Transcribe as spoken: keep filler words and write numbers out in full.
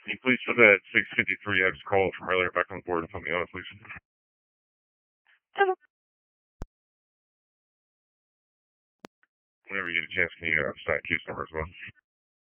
Can you please put that six fifty-three X call from earlier back on the board and put me on it, please? Whenever you get a chance, can you uh, cite case number as well?